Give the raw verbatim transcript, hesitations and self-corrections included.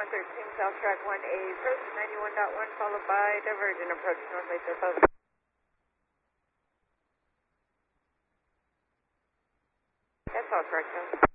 one thirteen, South Track one A, approach ninety-one point one, followed by divergent approach north Lake Over. That's all correct, Joe.